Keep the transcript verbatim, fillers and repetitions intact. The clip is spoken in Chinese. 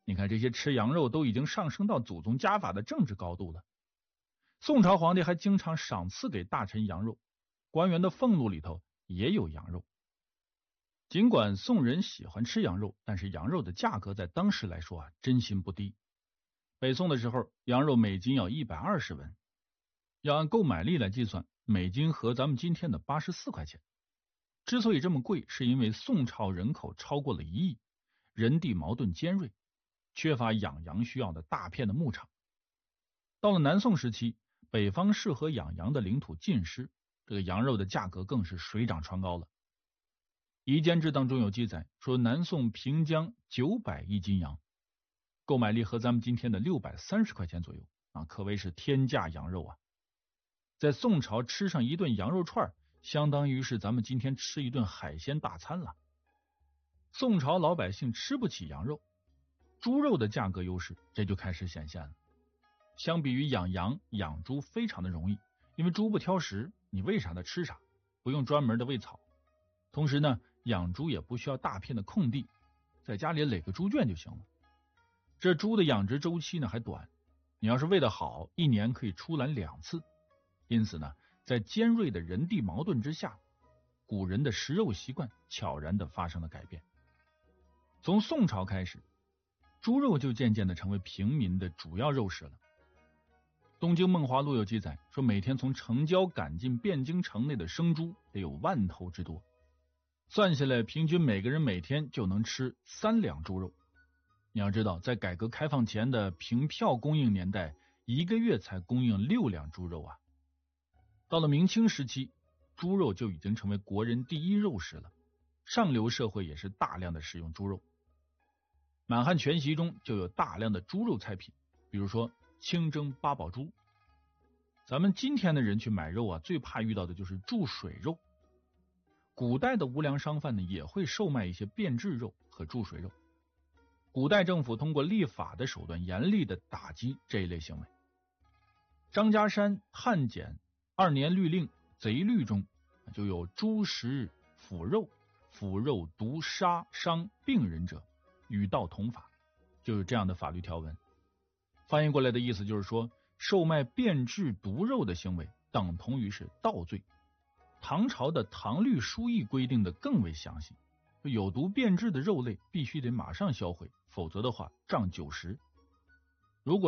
你看这些吃羊肉都已经上升到祖宗家法的政治高度了。宋朝皇帝还经常赏赐给大臣羊肉，官员的俸禄里头也有羊肉。尽管宋人喜欢吃羊肉，但是羊肉的价格在当时来说啊，真心不低。北宋的时候，羊肉每斤要一百二十文，要按购买力来计算，每斤合咱们今天的八十四块钱。之所以这么贵，是因为宋朝人口超过了一亿，人地矛盾尖锐，缺乏养羊需要的大片的牧场。到了南宋时期，北方适合养羊的领土尽失，这个羊肉的价格更是水涨船高了。《夷坚志》当中有记载说，南宋平江九百一斤羊，购买力和咱们今天的六百三十块钱左右啊，可谓是天价羊肉啊！在宋朝吃上一顿羊肉串，相当于是咱们今天吃一顿海鲜大餐了。宋朝老百姓吃不起羊肉，猪肉的价格优势这就开始显现了。相比于养羊，养猪非常的容易，因为猪不挑食，你喂啥它吃啥，不用专门的喂草。同时呢，养猪也不需要大片的空地，在家里垒个猪圈就行了。这猪的养殖周期呢还短，你要是喂得好，一年可以出栏两次。因此呢，在尖锐的人地矛盾之下，古人的食肉习惯悄然的发生了改变。从宋朝开始，猪肉就渐渐的成为平民的主要肉食了。东京梦华录有记载说，每天从城郊赶进汴京城内的生猪得有万头之多，算下来平均每个人每天就能吃三两猪肉。你要知道，在改革开放前的凭票供应年代，一个月才供应六两猪肉啊。到了明清时期，猪肉就已经成为国人第一肉食了，上流社会也是大量的使用猪肉。满汉全席中就有大量的猪肉菜品，比如说清蒸八宝猪。咱们今天的人去买肉啊，最怕遇到的就是注水肉。古代的无良商贩呢，也会售卖一些变质肉和注水肉。古代政府通过立法的手段严厉的打击这一类行为。张家山汉简二年律令贼律中就有猪食腐肉，腐肉毒杀伤病人者，与盗同法，就有这样的法律条文。翻译过来的意思就是说，售卖变质毒肉的行为等同于是盗罪。唐朝的唐律疏议规定的更为详细，有毒变质的肉类必须得马上销毁，否则的话杖九十。